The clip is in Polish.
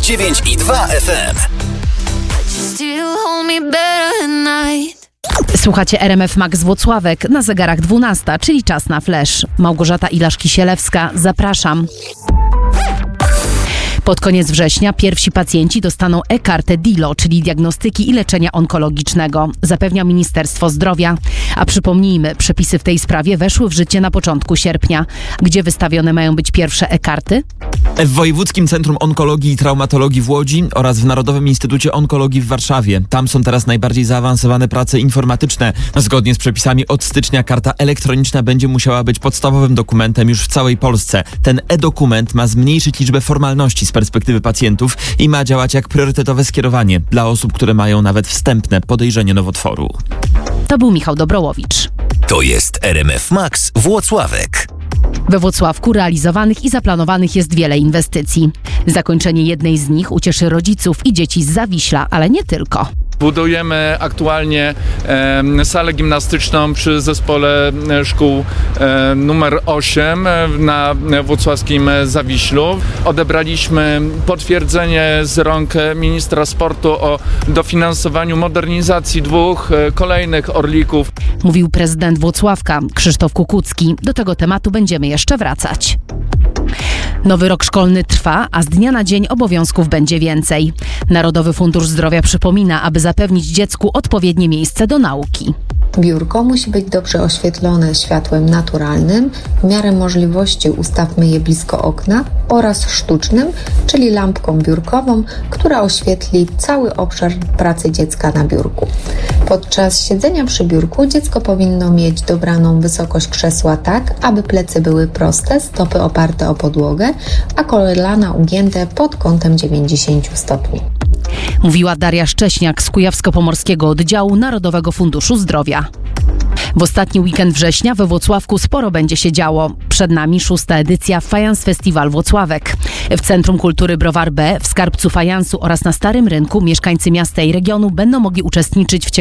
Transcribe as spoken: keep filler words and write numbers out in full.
dziewięć i dwa F M. Słuchacie R M F Max Włocławek, na zegarach dwunasta, czyli czas na flash. Małgorzata Ilasz-Kisielewska, zapraszam. Pod koniec września pierwsi pacjenci dostaną e-kartę D I L O, czyli diagnostyki i leczenia onkologicznego, zapewnia Ministerstwo Zdrowia. A przypomnijmy, przepisy w tej sprawie weszły w życie na początku sierpnia. Gdzie wystawione mają być pierwsze e-karty? W Wojewódzkim Centrum Onkologii i Traumatologii w Łodzi oraz w Narodowym Instytucie Onkologii w Warszawie. Tam są teraz najbardziej zaawansowane prace informatyczne. Zgodnie z przepisami od stycznia karta elektroniczna będzie musiała być podstawowym dokumentem już w całej Polsce. Ten e-dokument ma zmniejszyć liczbę formalności z perspektywy pacjentów i ma działać jak priorytetowe skierowanie dla osób, które mają nawet wstępne podejrzenie nowotworu. To był Michał Dobrołowicz. To jest R M F Max Włocławek. We Włocławku realizowanych i zaplanowanych jest wiele inwestycji. Zakończenie jednej z nich ucieszy rodziców i dzieci z Zawiśla, ale nie tylko. Budujemy aktualnie e, salę gimnastyczną przy zespole szkół e, numer osiem na włocławskim Zawiślu. Odebraliśmy potwierdzenie z rąk ministra sportu o dofinansowaniu modernizacji dwóch e, kolejnych Orlików. Mówił prezydent Włocławka Krzysztof Kukucki. Do tego tematu będziemy jeszcze wracać. Nowy rok szkolny trwa, a z dnia na dzień obowiązków będzie więcej. Narodowy Fundusz Zdrowia przypomina, aby zapewnić dziecku odpowiednie miejsce do nauki. Biurko musi być dobrze oświetlone światłem naturalnym, w miarę możliwości ustawmy je blisko okna, oraz sztucznym, czyli lampką biurkową, która oświetli cały obszar pracy dziecka na biurku. Podczas siedzenia przy biurku dziecko powinno mieć dobraną wysokość krzesła tak, aby plecy były proste, stopy oparte o podłogę, a kolana ugięte pod kątem dziewięćdziesiąt stopni. Mówiła Daria Szcześniak z Kujawsko-Pomorskiego Oddziału Narodowego Funduszu Zdrowia. W ostatni weekend września we Włocławku sporo będzie się działo. Przed nami szósta edycja Fajans Festiwal Włocławek. W Centrum Kultury Browar B, w Skarbcu Fajansu oraz na Starym Rynku mieszkańcy miasta i regionu będą mogli uczestniczyć w ciekawym